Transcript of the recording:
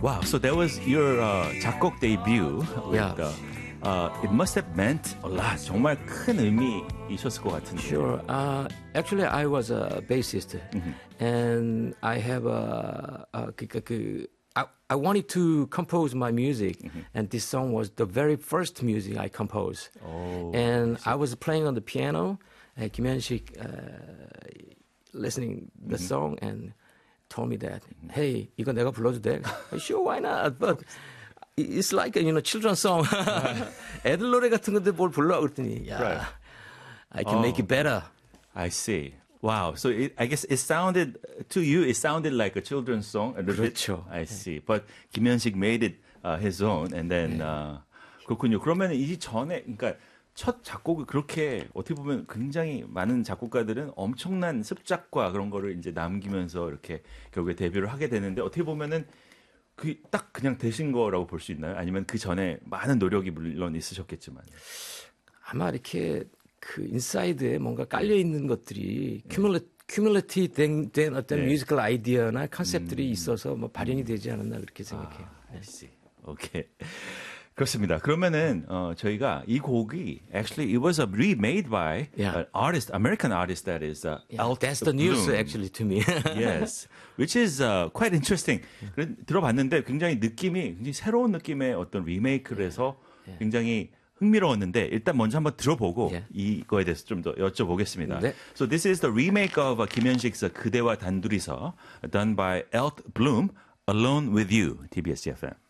Wow, so that was your 작곡 debut. With, Yeah. It must have meant a lot. 정말 큰 의미이셨을 것 같은데. Sure. Actually, I was a bassist, and I have I wanted to compose my music, and this song was the very first music I composed. Oh, And I was playing on the piano, and Kim Hyun-sik listening the song and told me that, hey, 이거 내가 불러도 돼? Sure, why not? But it's like a children's song. 애들 노래 같은 건데 뭘 불러? 그랬더니, yeah, Right. I can make it better. I see. Wow. So I guess it sounded like a children's song. A little bit. 그렇죠. I see. But 김현식 made it his own, and then 그렇군요. 그러면 이 전에 그러니까 첫 작곡을 그렇게 어떻게 보면 굉장히 많은 작곡가들은 엄청난 습작과 그런 거를 이제 남기면서 이렇게 결국에 데뷔를 하게 되는데 어떻게 보면은 그 딱 그냥 되신 거라고 볼 수 있나요? 아니면 그 전에 많은 노력이 물론 있으셨겠지만. 아마 이렇게 그 인사이드에 뭔가 깔려 있는 것들이 큐뮬러티브 된 어떤 뮤지컬 아이디어나 컨셉들이 있어서 뭐 발현이 되지 않았나 그렇게 생각해요. I see. 오케이. 그렇습니다. 그러면은 저희가 이 곡이 actually it was remade by an artist, American artist that is Elton That's the news Bloom. actually to me. Yes, which is quite interesting. 들어봤는데 굉장히 느낌이 굉장히 새로운 느낌의 어떤 리메이크를 해서 굉장히 흥미로웠는데 일단 먼저 한번 들어보고 이거에 대해서 좀 더 여쭤보겠습니다. 네. So this is the remake of 김현식's 그대와 단둘이서 done by Elton Bloom, Alone with You, TBS EFM.